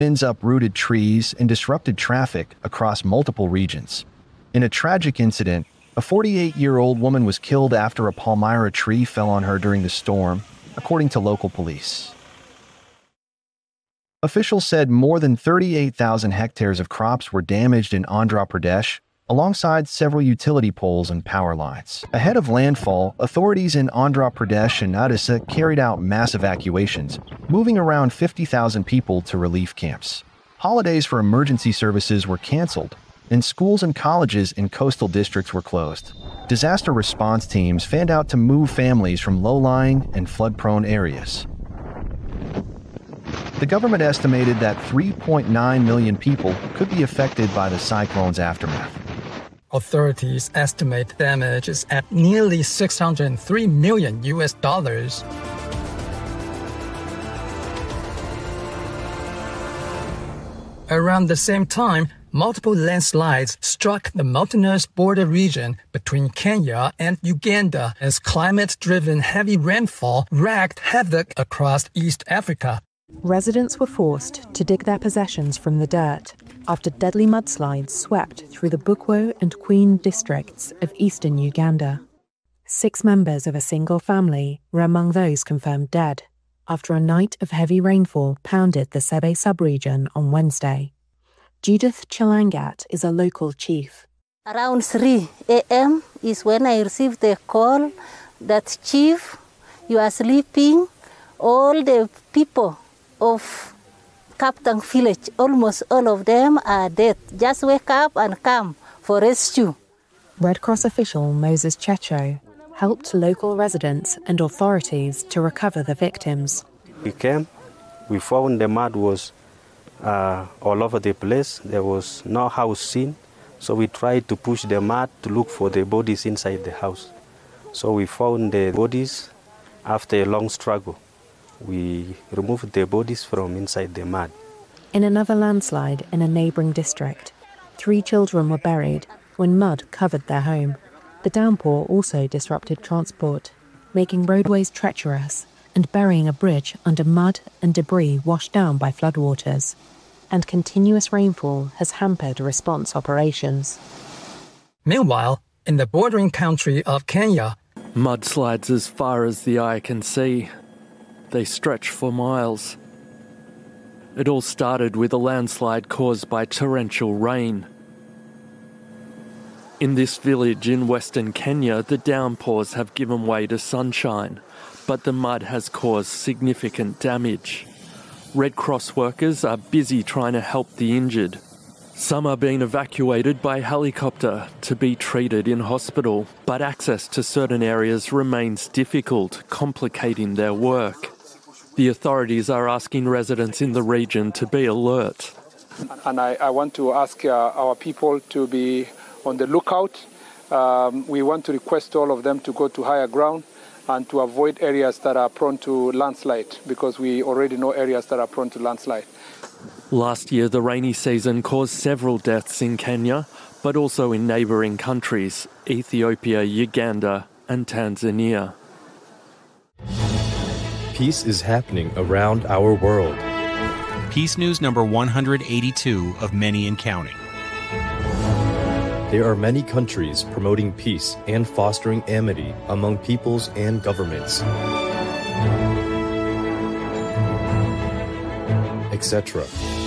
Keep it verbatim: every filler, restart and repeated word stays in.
Winds uprooted trees and disrupted traffic across multiple regions. In a tragic incident, a forty-eight-year-old woman was killed after a palmyra tree fell on her during the storm, according to local police. Officials said more than thirty-eight thousand hectares of crops were damaged in Andhra Pradesh, alongside several utility poles and power lines. Ahead of landfall, authorities in Andhra Pradesh and Odisha carried out mass evacuations, moving around fifty thousand people to relief camps. Holidays for emergency services were canceled, and schools and colleges in coastal districts were closed. Disaster response teams fanned out to move families from low-lying and flood-prone areas. The government estimated that three point nine million people could be affected by the cyclone's aftermath. Authorities estimate damages at nearly six hundred three million U S dollars. Around the same time, multiple landslides struck the mountainous border region between Kenya and Uganda as climate-driven heavy rainfall wreaked havoc across East Africa. Residents were forced to dig their possessions from the dirt after deadly mudslides swept through the Bukwo and Queen districts of eastern Uganda. Six members of a single family were among those confirmed dead after a night of heavy rainfall pounded the Sebe sub-region on Wednesday. Judith Chelangat is a local chief. Around three a.m. is when I received the call that, Chief, you are sleeping. All the people of Kaptang village, almost all of them are dead. Just wake up and come for rescue. Red Cross official Moses Checho helped local residents and authorities to recover the victims. We came, we found the mud was uh, all over the place. There was no house seen, so we tried to push the mud to look for the bodies inside the house. So we found the bodies after a long struggle. We removed the bodies from inside the mud. In another landslide in a neighbouring district, three children were buried when mud covered their home. The downpour also disrupted transport, making roadways treacherous and burying a bridge under mud and debris washed down by floodwaters. And continuous rainfall has hampered response operations. Meanwhile, in the bordering country of Kenya, mudslides as far as the eye can see. They stretch for miles. It all started with a landslide caused by torrential rain. In this village in western Kenya, the downpours have given way to sunshine, but the mud has caused significant damage. Red Cross workers are busy trying to help the injured. Some are being evacuated by helicopter to be treated in hospital, but access to certain areas remains difficult, complicating their work. The authorities are asking residents in the region to be alert. And I, I want to ask uh, our people to be on the lookout. Um, we want to request all of them to go to higher ground and to avoid areas that are prone to landslide, because we already know areas that are prone to landslide. Last year, the rainy season caused several deaths in Kenya, but also in neighbouring countries, Ethiopia, Uganda and Tanzania. Peace is happening around our world. Peace News number one hundred eighty-two of many and counting. There are many countries promoting peace and fostering amity among peoples and governments, et cetera.